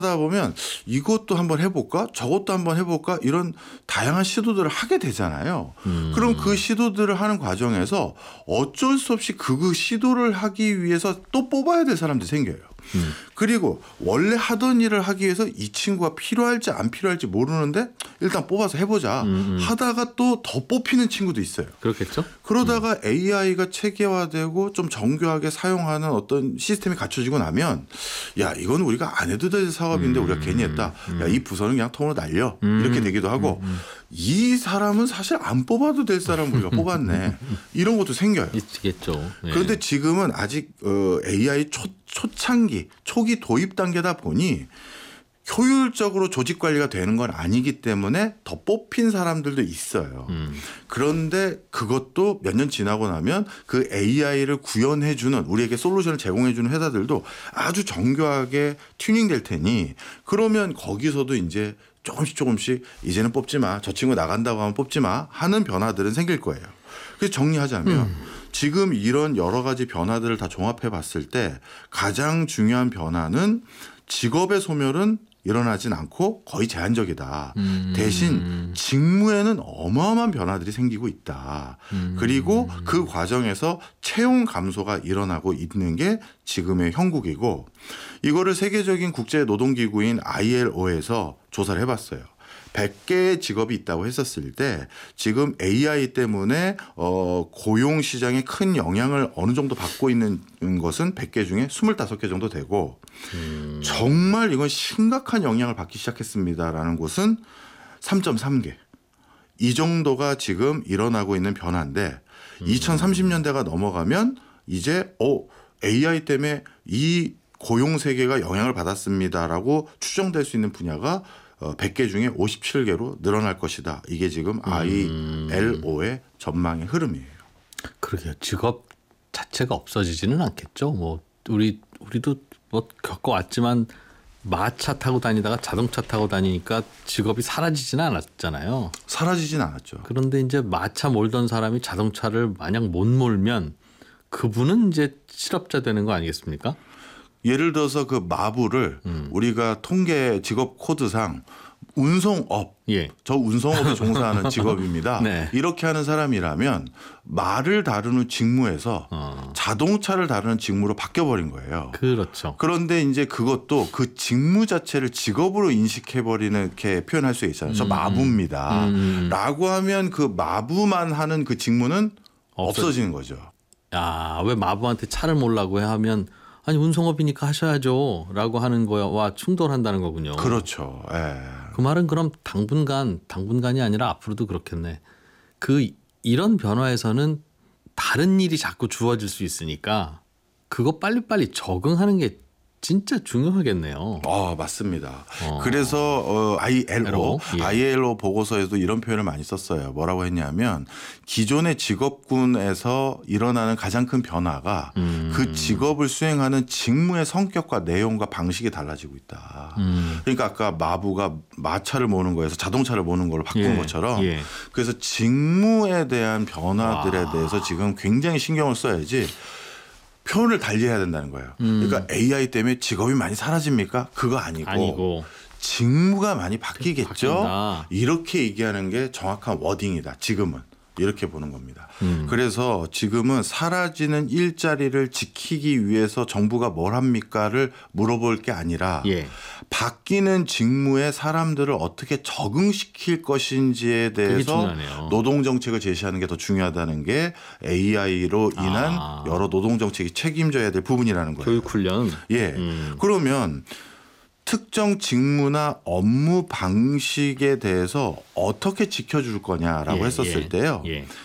하다 보면 이것도 한번 해볼까? 저것도 한번 해볼까? 이런 다양한 시도들을 하게 되잖아요. 그럼 그 시도들을 하는 과정에서 어쩔 수 없이 그 시도를 하기 위해서 또 뽑아야 될 사람들이 생겨요. 그리고 원래 하던 일을 하기 위해서 이 친구가 필요할지 안 필요할지 모르는데 일단 뽑아서 해보자 하다가 또 더 뽑히는 친구도 있어요. 그렇겠죠. 그러다가 AI가 체계화되고 좀 정교하게 사용하는 어떤 시스템이 갖춰지고 나면 야 이건 우리가 안 해도 될 사업인데 우리가 괜히 했다. 야 이 부서는 그냥 통으로 날려. 이렇게 되기도 하고 이 사람은 사실 안 뽑아도 될 사람 우리가 뽑았네. 이런 것도 생겨요. 있겠죠. 네. 그런데 지금은 아직 AI 초창기 초기 도입 단계다 보니 효율적으로 조직 관리가 되는 건 아니기 때문에 더 뽑힌 사람들도 있어요. 그런데 그것도 몇 년 지나고 나면 그 AI를 구현해 주는 우리에게 솔루션을 제공해 주는 회사들도 아주 정교하게 튜닝될 테니 그러면 거기서도 이제 조금씩 이제는 뽑지 마. 저 친구 나간다고 하면 뽑지 마 하는 변화들은 생길 거예요. 그래서 정리하자면 지금 이런 여러 가지 변화들을 다 종합해 봤을 때 가장 중요한 변화는 직업의 소멸은 일어나진 않고 거의 제한적이다. 대신 직무에는 어마어마한 변화들이 생기고 있다. 그리고 그 과정에서 채용 감소가 일어나고 있는 게 지금의 형국이고 이거를 세계적인 국제노동기구인 ILO에서 조사를 해봤어요. 100개의 직업이 있다고 했었을 때 지금 AI 때문에 고용 시장에 큰 영향을 어느 정도 받고 있는 것은 100개 중에 25개 정도 되고 정말 이건 심각한 영향을 받기 시작했습니다라는 곳은 3.3개. 이 정도가 지금 일어나고 있는 변화인데 2030년대가 넘어가면 이제 AI 때문에 이 고용 세계가 영향을 받았습니다라고 추정될 수 있는 분야가 100개 중에 57개로 늘어날 것이다. 이게 지금 ILO의 전망의 흐름이에요. 그러게요. 직업 자체가 없어지지는 않겠죠. 뭐 우리도 뭐 겪어왔지만 마차 타고 다니다가 자동차 타고 다니니까 직업이 사라지지는 않았잖아요. 사라지진 않았죠. 그런데 이제 마차 몰던 사람이 자동차를 만약 못 몰면 그분은 이제 실업자 되는 거 아니겠습니까? 예를 들어서 그 마부를 우리가 통계 직업 코드상 운송업, 저 운송업에 종사하는 직업입니다. 네. 이렇게 하는 사람이라면 말을 다루는 직무에서 자동차를 다루는 직무로 바뀌어버린 거예요. 그렇죠. 그런데 이제 그것도 그 직무 자체를 직업으로 인식해버리는 이렇게 표현할 수 있잖아요. 저 마부입니다. 라고 하면 그 마부만 하는 그 직무는 없어지는 거죠. 야, 왜 마부한테 차를 몰라고 하면 아니 운송업이니까 하셔야죠 라고 하는 거와 충돌한다는 거군요. 그렇죠. 그 말은 그럼 당분간이 아니라 앞으로도 그렇겠네. 이런 변화에서는 다른 일이 자꾸 주어질 수 있으니까 그거 빨리빨리 적응하는 게 진짜 중요하겠네요. 맞습니다. 그래서 ILO 보고서에도 이런 표현을 많이 썼어요. 뭐라고 했냐면 기존의 직업군에서 일어나는 가장 큰 변화가 그 직업을 수행하는 직무의 성격과 내용과 방식이 달라지고 있다. 그러니까 아까 마부가 마차를 모는 거에서 자동차를 모는 걸로 바꾼 것처럼 그래서 직무에 대한 변화들에 대해서 지금 굉장히 신경을 써야지 표현을 달리해야 된다는 거예요. 그러니까 AI 때문에 직업이 많이 사라집니까? 그거 아니고 직무가 많이 바뀌겠죠. 바뀐다. 이렇게 얘기하는 게 정확한 워딩이다. 지금은 이렇게 보는 겁니다. 그래서 지금은 사라지는 일자리를 지키기 위해서 정부가 뭘 합니까를 물어볼 게 아니라 바뀌는 직무에 사람들을 어떻게 적응시킬 것인지에 대해서 노동정책을 제시하는 게 더 중요하다는 게 AI로 인한 여러 노동정책이 책임져야 될 부분이라는 거예요. 교육훈련. 그러면 특정 직무나 업무 방식에 대해서 어떻게 지켜줄 거냐라고 했었을 때요.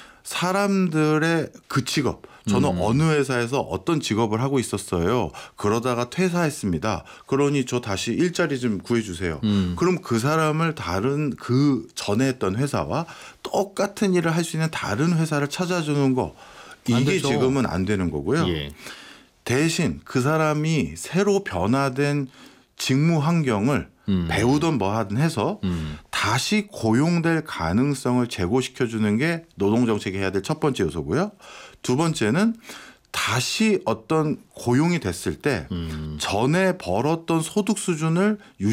사람들의 그 직업. 저는 어느 회사에서 어떤 직업을 하고 있었어요. 그러다가 퇴사했습니다. 그러니 저 다시 일자리 좀 구해주세요. 그럼 그 사람을 다른 그 전에 했던 회사와 똑같은 일을 할 수 있는 다른 회사를 찾아주는 거. 이게 지금은 안 되는 거고요. 대신 그 사람이 새로 변화된 직무 환경을 배우든 뭐 하든 해서 다시 고용될 가능성을 제고시켜주는 게 노동정책이 해야 될 첫 번째 요소고요. 두 번째는 다시 어떤 고용이 됐을 때 전에 벌었던 소득 수준을